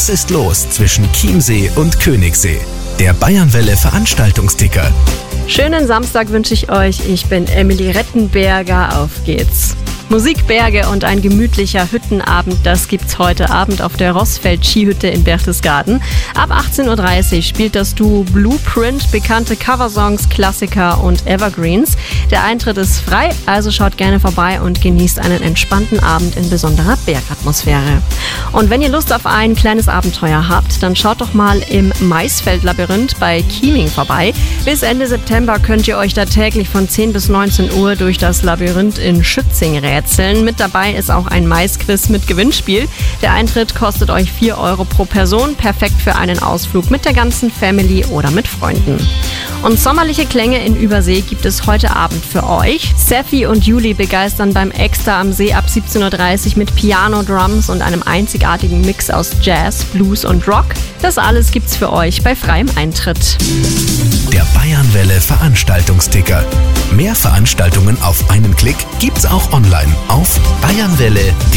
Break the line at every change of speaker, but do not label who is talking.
Was ist los zwischen Chiemsee und Königssee? Der Bayernwelle Veranstaltungsticker.
Schönen Samstag wünsche ich euch. Ich bin Emily Rettenberger. Auf geht's. Musik, Berge und ein gemütlicher Hüttenabend, das gibt's heute Abend auf der Rossfeld-Skihütte in Berchtesgaden. Ab 18:30 Uhr spielt das Duo Blueprint bekannte Coversongs, Klassiker und Evergreens. Der Eintritt ist frei, also schaut gerne vorbei und genießt einen entspannten Abend in besonderer Bergatmosphäre. Und wenn ihr Lust auf ein kleines Abenteuer habt, dann schaut doch mal im Maisfeld-Labyrinth bei Chieming vorbei. Bis Ende September könnt ihr euch da täglich von 10 bis 19 Uhr durch das Labyrinth in Schützing rätseln. Mit dabei ist auch ein Maisquiz mit Gewinnspiel. Der Eintritt kostet euch 4 Euro pro Person, perfekt für einen Ausflug mit der ganzen Family oder mit Freunden. Und sommerliche Klänge in Übersee gibt es heute Abend für euch. Seffi und Juli begeistern beim Extra am See ab 17:30 Uhr mit Piano, Drums und einem einzigartigen Mix aus Jazz, Blues und Rock. Das alles gibt's für euch bei freiem Eintritt.
Der Bayernwelle Veranstaltungsticker. Mehr Veranstaltungen auf einen Klick gibt's auch online auf bayernwelle.de.